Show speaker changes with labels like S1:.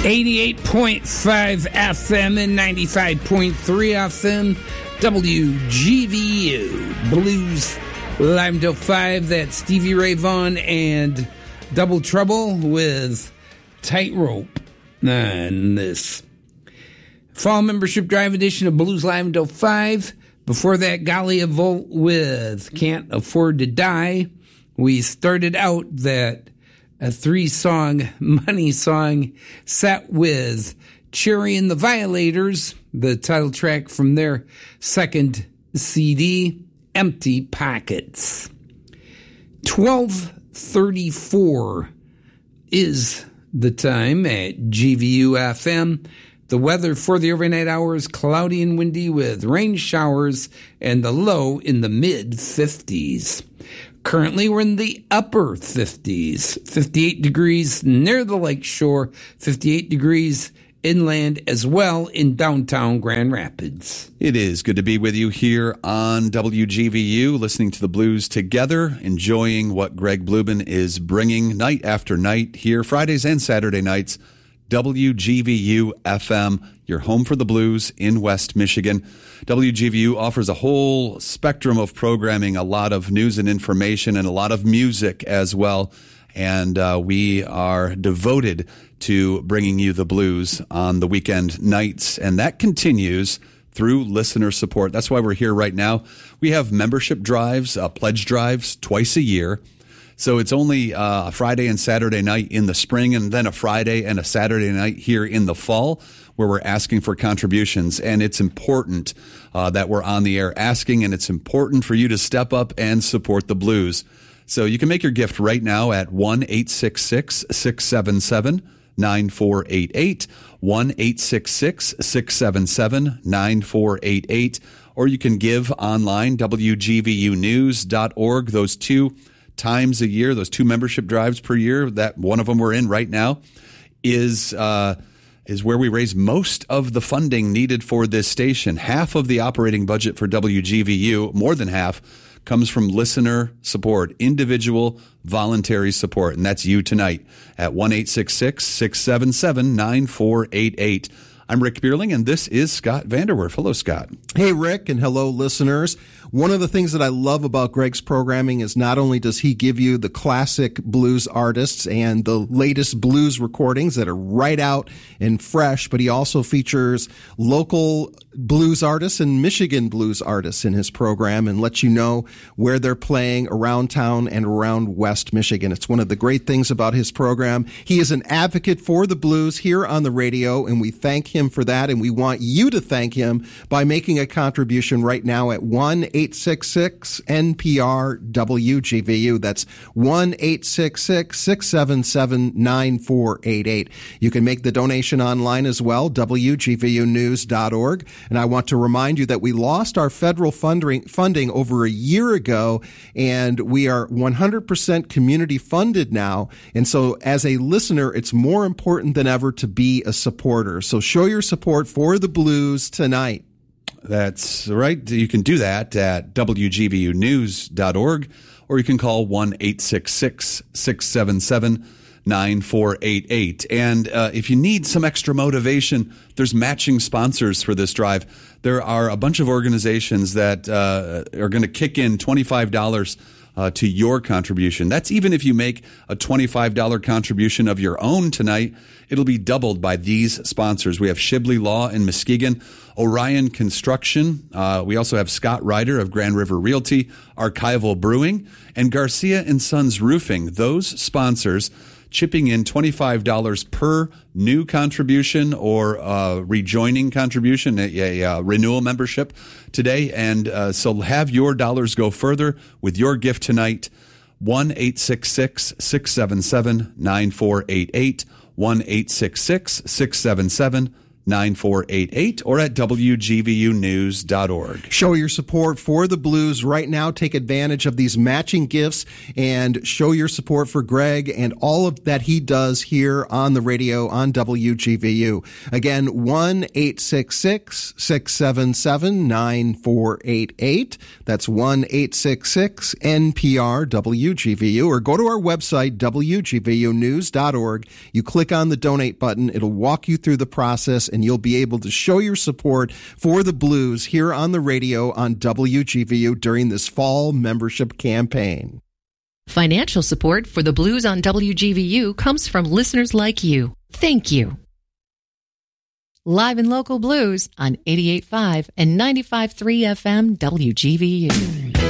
S1: 88.5 FM and 95.3 FM, WGVU. Blues Live until 5. That's Stevie Ray Vaughan and Double Trouble with Tightrope on this fall membership drive edition of Blues Live until 5. Before that, Golly a Volt with Can't Afford to Die. We started out that a 3-song money song set with Cherry and the Violators, the title track from their second CD, Empty Pockets. 12:34 is the time at GVU FM. The weather for the overnight hours, cloudy and windy with rain showers and the low in the mid-50s. Currently, we're in the upper 50s, 58 degrees near the lake shore, 58 degrees inland as well in downtown Grand Rapids.
S2: It is good to be with you here on WGVU, listening to the blues together, enjoying what Greg Bluben is bringing night after night here, Fridays and Saturday nights. WGVU FM, your home for the blues in West Michigan. WGVU offers a whole spectrum of programming, a lot of news and information, and a lot of music as well. And we are devoted to bringing you the blues on the weekend nights. And that continues through listener support. That's why we're here right now. We have membership drives, pledge drives twice a year. So it's only a Friday and Saturday night in the spring, and then a Friday and a Saturday night here in the fall, where we're asking for contributions. And it's important that we're on the air asking, and it's important for you to step up and support the blues. So you can make your gift right now at 1-866-677-9488, 1-866-677-9488, or you can give online, WGVUnews.org. Those two times a year, those 2 membership drives per year, that one of them we're in right now, is where we raise most of the funding needed for this station. Half of the operating budget for WGVU, more than half, comes from listener support, individual voluntary support, and that's you tonight at 1-866-677-9488. I'm Rick Bierling, and this is Scott Vanderwerf. Hello, Scott.
S3: Hey, Rick, and hello, listeners. One of the things that I love about Greg's programming is not only does he give you the classic blues artists and the latest blues recordings that are right out and fresh, but he also features local blues artists and Michigan blues artists in his program and lets you know where they're playing around town and around West Michigan. It's one of the great things about his program. He is an advocate for the blues here on the radio, and we thank him for that, and we want you to thank him by making a contribution right now at 1-866-NPR-WGVU. That's 1-866-677-9488. You can make the donation online as well, WGVUnews.org. And I want to remind you that we lost our federal funding over a year ago, and we are 100% community funded now. And so as a listener, it's more important than ever to be a supporter. So show your support for the blues tonight.
S2: That's right. You can do that at WGVUnews.org, or you can call 1-866-677-9488. And if you need some extra motivation, there's matching sponsors for this drive. There are a bunch of organizations that are going to kick in $25 to your contribution. That's even if you make a $25 contribution of your own tonight, it'll be doubled by these sponsors. We have Shibley Law in Muskegon, Orion Construction. We also have Scott Ryder of Grand River Realty, Archival Brewing, and Garcia and Sons Roofing. Those sponsors chipping in $25 per new contribution or rejoining contribution, a renewal membership today. And so have your dollars go further with your gift tonight. 1-866-677-9488, 1-866-677-9488. 9488 or at WGVUnews.org.
S3: Show your support for the Blues right now. Take advantage of these matching gifts and show your support for Greg and all of that he does here on the radio on WGVU. Again, 1-866-677-9488. That's 1-866-NPR-WGVU, or go to our website, WGVUnews.org. You click on the donate button. It'll walk you through the process, and you'll be able to show your support for the Blues here on the radio on WGVU during this fall membership campaign.
S4: Financial support for the Blues on WGVU comes from listeners like you. Thank you. Live and local blues on 88.5 and 95.3 FM WGVU.